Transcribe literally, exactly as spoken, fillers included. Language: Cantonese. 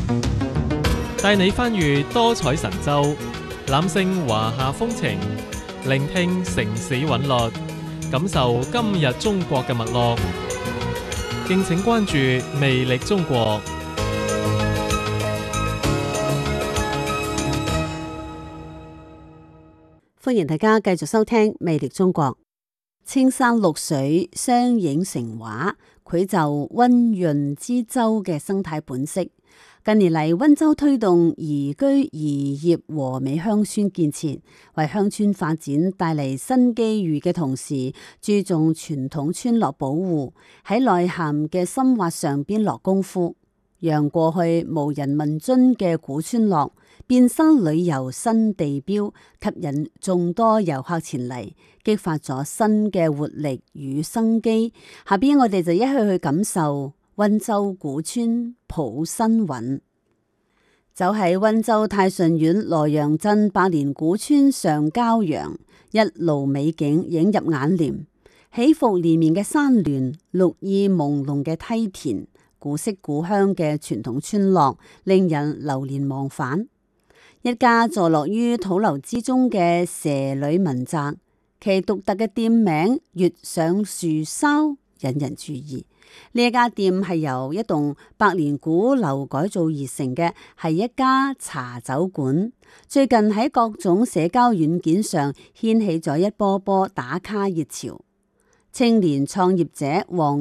帶你翻閱多彩神州，攬勝華夏風情，聆聽城市韻律，感受今日中國嘅脈絡。敬請關注魅力中國。 歡迎大家繼續收聽魅力中國。青山綠水相映成畫，繪就溫潤之州嘅生態本色。近年嚟，溫州推動宜居宜業和美鄉村建設，為鄉村發展帶嚟新機遇嘅同時，注重傳統村落保護，喺內涵嘅深挖上邊落功夫，讓過去無人問津嘅古村落變身旅遊新地標，吸引眾多遊客前嚟，激發咗新嘅活力與生機。下邊我哋就一起去感受溫州古村抱新韻。走喺溫州泰順縣羅陽鎮百年古村上郊陽，一路美景映入眼簾，起伏連綿嘅山巒，綠意朦朧嘅梯田，古色古香嘅傳統村落，令人流連忘返。一家坐落於土樓之中嘅蛇女民宅，其獨特嘅店名月上樹梢引人注意。呢一家店係由一棟百年古樓改造而成嘅，係一家茶酒館。最近喺各種社交軟件上掀起咗一波波打卡熱潮。青年創業者黃